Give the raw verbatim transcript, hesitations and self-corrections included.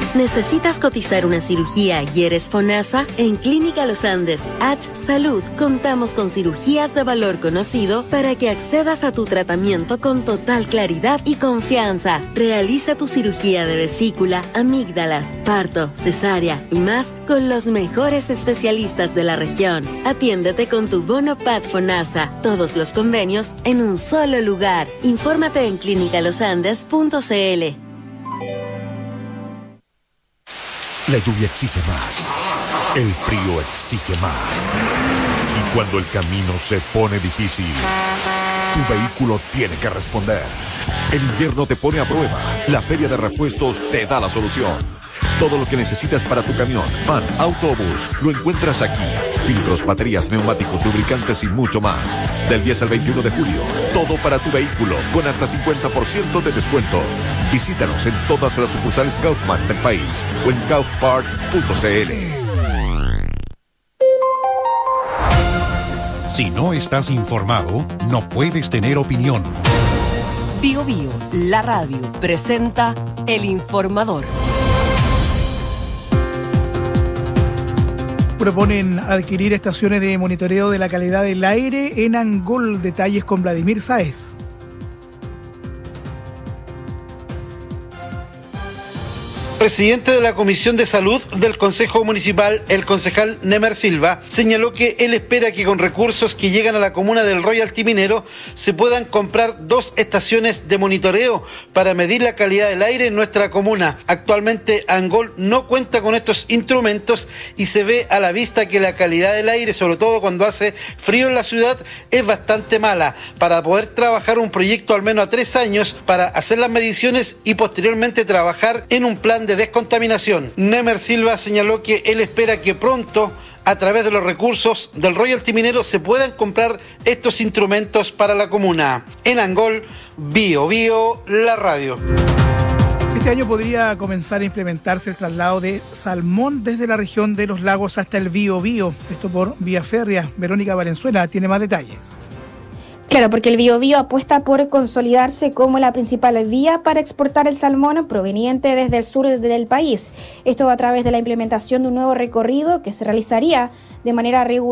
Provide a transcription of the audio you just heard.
¿Necesitas cotizar una cirugía y eres FONASA? En Clínica Los Andes H Salud contamos con cirugías de valor conocido para que accedas a tu tratamiento con total claridad y confianza. Realiza tu cirugía de vesícula, amígdalas, parto, cesárea y más con los mejores especialistas de la región. Atiéndete con tu bono P A D FONASA. Todos los convenios en un solo lugar. Infórmate en clínica los andes punto c l. La lluvia exige más, el frío exige más. Y cuando el camino se pone difícil, tu vehículo tiene que responder. El invierno te pone a prueba. La Feria de Repuestos te da la solución. Todo lo que necesitas para tu camión, van, autobús, lo encuentras aquí. Filtros, baterías, neumáticos, lubricantes y mucho más. Del diez al veintiuno de julio, todo para tu vehículo, con hasta cincuenta por ciento de descuento. Visítanos en todas las sucursales Kaufman del país o en kaufpart punto c l. Si no estás informado, no puedes tener opinión. Bio Bio, la radio, presenta El Informador. Proponen adquirir estaciones de monitoreo de la calidad del aire en Angol. Detalles con Vladimir Sáez. Presidente de la Comisión de Salud del Consejo Municipal, el concejal Nemer Silva, señaló que él espera que con recursos que llegan a la comuna del Royalty Minero se puedan comprar dos estaciones de monitoreo para medir la calidad del aire en nuestra comuna. Actualmente Angol no cuenta con estos instrumentos y se ve a la vista que la calidad del aire, sobre todo cuando hace frío en la ciudad, es bastante mala. Para poder trabajar un proyecto al menos a tres años para hacer las mediciones y posteriormente trabajar en un plan de de descontaminación. Nemer Silva señaló que él espera que pronto, a través de los recursos del Royalty Minero, se puedan comprar estos instrumentos para la comuna. En Angol, Bio Bio, la radio. Este año podría comenzar a implementarse el traslado de salmón desde la región de los lagos hasta el Bio Bio. Esto por vía férrea. Verónica Valenzuela tiene más detalles. Claro, porque el Biobío apuesta por consolidarse como la principal vía para exportar el salmón proveniente desde el sur del país. Esto a través de la implementación de un nuevo recorrido que se realizaría de manera regular